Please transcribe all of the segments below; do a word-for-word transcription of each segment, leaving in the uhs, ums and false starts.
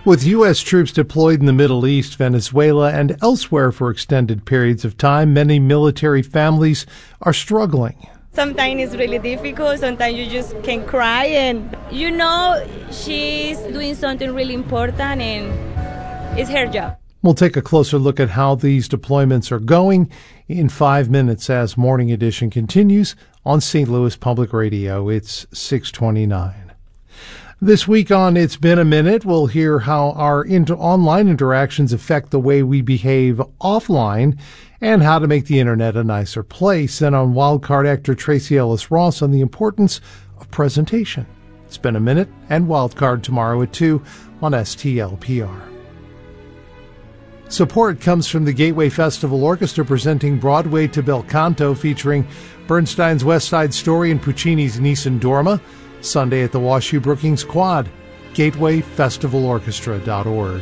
With U S troops deployed in the Middle East, Venezuela, and elsewhere for extended periods of time, many military families are struggling. Sometimes it's really difficult. Sometimes you just can cry, and you know she's doing something really important, and it's her job. We'll take a closer look at how these deployments are going in five minutes as Morning Edition continues on Saint Louis Public Radio. It's six twenty-nine. This week on It's Been a Minute, we'll hear how our inter- online interactions affect the way we behave offline and how to make the internet a nicer place. And on Wildcard, actor Tracy Ellis Ross on the importance of presentation. It's Been a Minute and Wildcard tomorrow at two on S T L P R. Support comes from the Gateway Festival Orchestra presenting Broadway to Bel Canto, featuring Bernstein's West Side Story and Puccini's Nessun Dorma, Sunday at the WashU Brookings Quad, gateway festival orchestra dot org.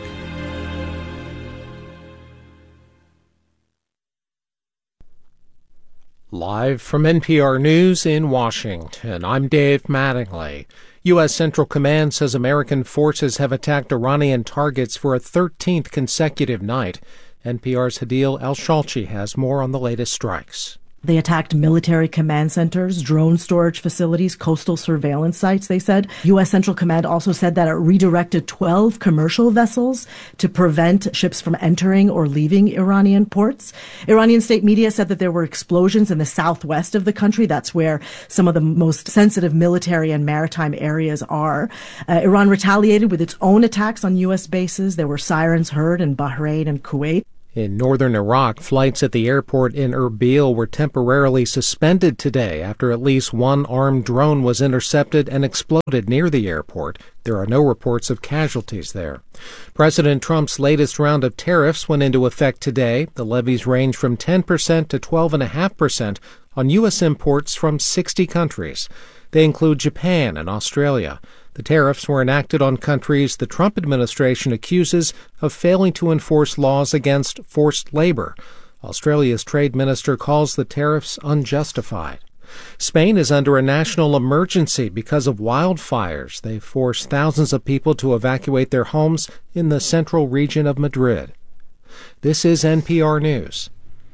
Live from N P R News in Washington, I'm Dave Mattingly. U S. Central Command says American forces have attacked Iranian targets for a thirteenth consecutive night. N P R's Hadil El-Shalchi has more on the latest strikes. They attacked military command centers, drone storage facilities, coastal surveillance sites, they said. U S. Central Command also said that it redirected twelve commercial vessels to prevent ships from entering or leaving Iranian ports. Iranian state media said that there were explosions in the southwest of the country. That's where some of the most sensitive military and maritime areas are. Uh, Iran retaliated with its own attacks on U S bases. There were sirens heard in Bahrain and Kuwait. In northern Iraq, flights at the airport in Erbil were temporarily suspended today after at least one armed drone was intercepted and exploded near the airport. There are no reports of casualties there. President Trump's latest round of tariffs went into effect today. The levies range from ten percent to twelve point five percent on U S imports from sixty countries. They include Japan and Australia. The tariffs were enacted on countries the Trump administration accuses of failing to enforce laws against forced labor. Australia's trade minister calls the tariffs unjustified. Spain is under a national emergency because of wildfires. They've forced thousands of people to evacuate their homes in the central region of Madrid. This is N P R News.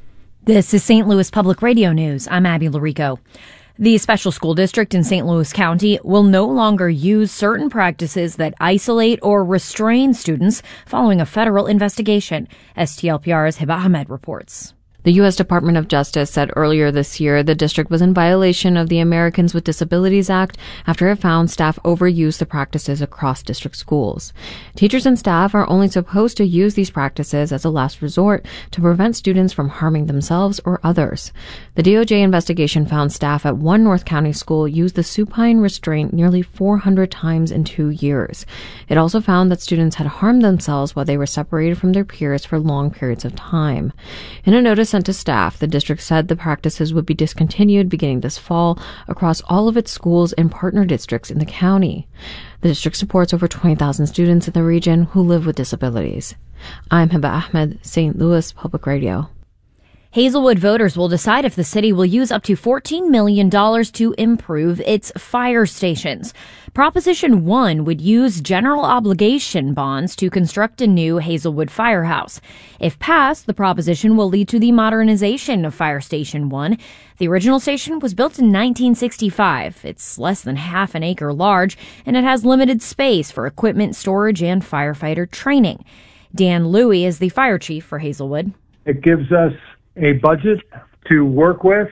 This is Saint Louis Public Radio News. I'm Abby Larico. The special school district in Saint Louis County will no longer use certain practices that isolate or restrain students following a federal investigation. S T L P R's Hiba Ahmed reports. The U S. Department of Justice said earlier this year the district was in violation of the Americans with Disabilities Act after it found staff overused the practices across district schools. Teachers and staff are only supposed to use these practices as a last resort to prevent students from harming themselves or others. The D O J investigation found staff at one North County school used the supine restraint nearly four hundred times in two years. It also found that students had harmed themselves while they were separated from their peers for long periods of time. In a notice sent to staff, the district said the practices would be discontinued beginning this fall across all of its schools and partner districts in the county. The district supports over twenty thousand students in the region who live with disabilities. I'm Hiba Ahmed, Saint Louis Public Radio. Hazelwood voters will decide if the city will use up to fourteen million dollars to improve its fire stations. Proposition one would use general obligation bonds to construct a new Hazelwood firehouse. If passed, the proposition will lead to the modernization of Fire Station one. The original station was built in nineteen sixty-five. It's less than half an acre large, and it has limited space for equipment storage and firefighter training. Dan Louie is the fire chief for Hazelwood. It gives us a budget to work with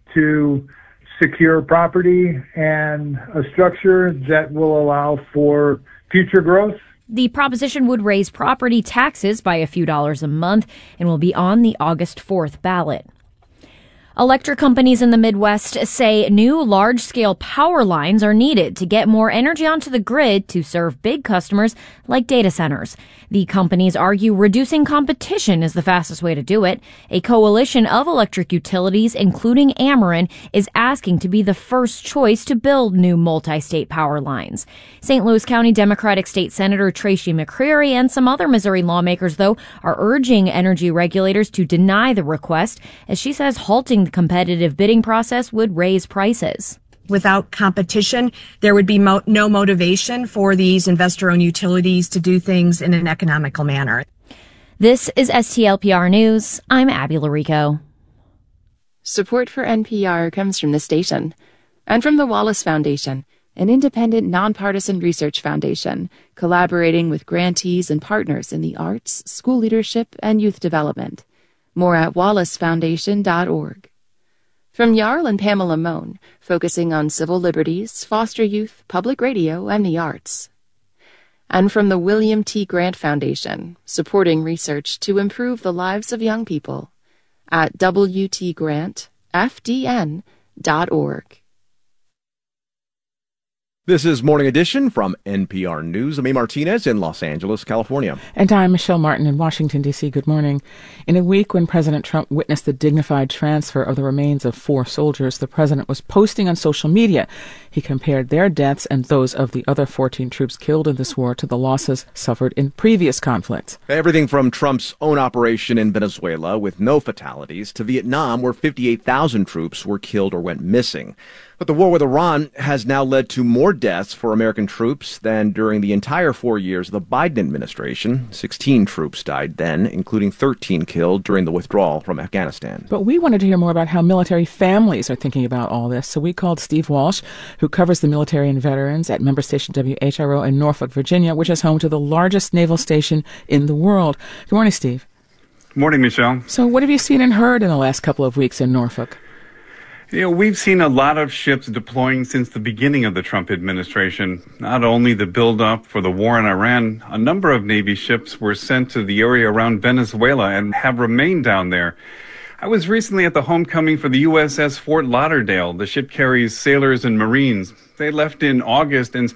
to secure property and a structure that will allow for future growth. The proposition would raise property taxes by a few dollars a month and will be on the August fourth ballot. Electric companies in the Midwest say new large-scale power lines are needed to get more energy onto the grid to serve big customers like data centers. The companies argue reducing competition is the fastest way to do it. A coalition of electric utilities, including Ameren, is asking to be the first choice to build new multi-state power lines. Saint Louis County Democratic State Senator Tracy McCreary and some other Missouri lawmakers, though, are urging energy regulators to deny the request, as she says halting the competitive bidding process would raise prices. Without competition, there would be mo- no motivation for these investor-owned utilities to do things in an economical manner. This is S T L P R News. I'm Abby Larico. Support for N P R comes from the station and from the Wallace Foundation, an independent, nonpartisan research foundation collaborating with grantees and partners in the arts, school leadership, and youth development. More at wallace foundation dot org. From Jarl and Pamela Mohn, focusing on civil liberties, foster youth, public radio, and the arts. And from the William T. Grant Foundation, supporting research to improve the lives of young people at w t grant f d n dot org. This is Morning Edition from N P R News. I'm A. Martinez in Los Angeles, California. And I'm Michelle Martin in Washington, D C. Good morning. In a week when President Trump witnessed the dignified transfer of the remains of four soldiers, the president was posting on social media. He compared their deaths and those of the other fourteen troops killed in this war to the losses suffered in previous conflicts. Everything from Trump's own operation in Venezuela with no fatalities to Vietnam, where fifty-eight thousand troops were killed or went missing. But the war with Iran has now led to more deaths for American troops than during the entire four years of the Biden administration. sixteen troops died then, including thirteen killed during the withdrawal from Afghanistan. But we wanted to hear more about how military families are thinking about all this, so we called Steve Walsh, who covers the military and veterans at member station W H R O in Norfolk, Virginia, which is home to the largest naval station in the world. Good morning, Steve. Good morning, Michelle. So what have you seen and heard in the last couple of weeks in Norfolk? You know, we've seen a lot of ships deploying since the beginning of the Trump administration. Not only the build-up for the war in Iran, a number of Navy ships were sent to the area around Venezuela and have remained down there. I was recently at the homecoming for the U S S Fort Lauderdale. The ship carries sailors and Marines. They left in August and